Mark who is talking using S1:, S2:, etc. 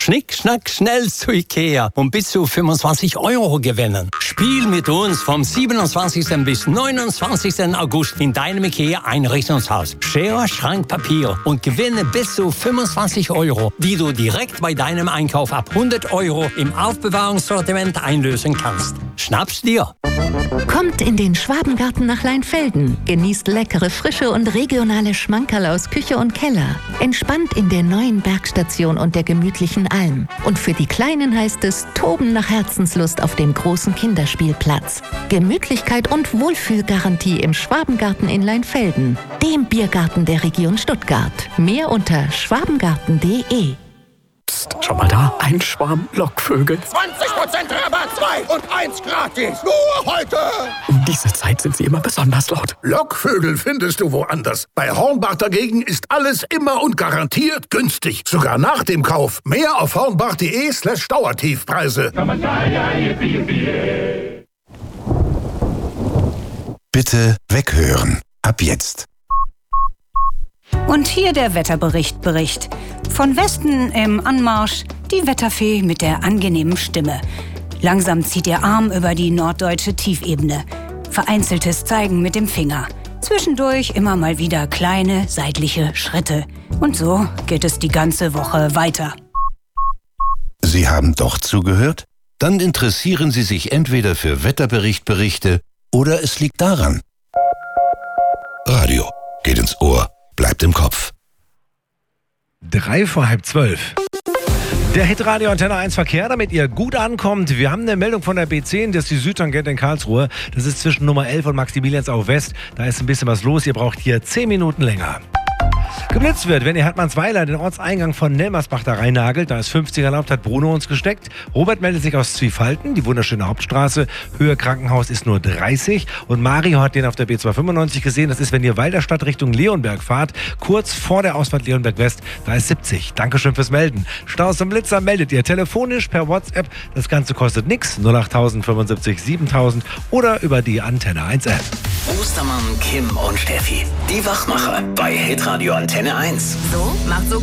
S1: Schnick, schnack, schnell zu Ikea und bis zu 25 € gewinnen. Spiel mit uns vom 27. bis 29. August in deinem Ikea-Einrichtungshaus. Schere, Schrank, Papier und gewinne bis zu 25 €, die du direkt bei deinem Einkauf ab 100 € im Aufbewahrungssortiment einlösen kannst. Schnapp's dir!
S2: Kommt in den Schwabengarten nach Leinfelden. Genießt leckere, frische und regionale Schmankerl aus Küche und Keller. Entspannt in der neuen Bergstation und der gemütlichen Alm. Und für die Kleinen heißt es Toben nach Herzenslust auf dem großen Kinderspielplatz. Gemütlichkeit und Wohlfühlgarantie im Schwabengarten in Leinfelden, dem Biergarten der Region Stuttgart. Mehr unter schwabengarten.de.
S3: Psst, schau mal da, ein Schwarm Lockvögel.
S4: 20% Rabatt, 2 und 1 gratis. Nur heute.
S3: Um diese Zeit sind sie immer besonders laut.
S4: Lockvögel findest du woanders. Bei Hornbach dagegen ist alles immer und garantiert günstig. Sogar nach dem Kauf. Mehr auf hornbach.de/Dauertiefpreise.
S5: Bitte weghören. Ab jetzt.
S6: Und hier der Wetterbericht. Von Westen im Anmarsch die Wetterfee mit der angenehmen Stimme. Langsam zieht ihr Arm über die norddeutsche Tiefebene. Vereinzeltes Zeigen mit dem Finger. Zwischendurch immer mal wieder kleine seitliche Schritte. Und so geht es die ganze Woche weiter.
S5: Sie haben doch zugehört? Dann interessieren Sie sich entweder für Wetterberichte oder es liegt daran. Radio geht ins Ohr, bleibt im Kopf.
S7: 11:03. Der Hitradio Antenne 1 Verkehr, damit ihr gut ankommt. Wir haben eine Meldung von der B10, das ist die Südtangente in Karlsruhe. Das ist zwischen Nummer 11 und Maximiliansau West. Da ist ein bisschen was los. Ihr braucht hier 10 Minuten länger. Geblitzt wird, wenn ihr Hertmannsweiler den Ortseingang von Nelmersbach da reinnagelt, da ist 50 erlaubt, hat Bruno uns gesteckt. Robert meldet sich aus Zwiefalten, die wunderschöne Hauptstraße. Höhe Krankenhaus ist nur 30. Und Mario hat den auf der B295 gesehen. Das ist, wenn ihr Walderstadt Richtung Leonberg fahrt, kurz vor der Ausfahrt Leonberg West, da ist 70. Dankeschön fürs Melden. Staus und Blitzer meldet ihr telefonisch per WhatsApp. Das Ganze kostet nichts. 08000 75 7000 oder über die Antenne 1 App.
S8: Ostermann, Kim und Steffi, die Wachmacher bei Hitradio Antenne 1.
S9: So, macht so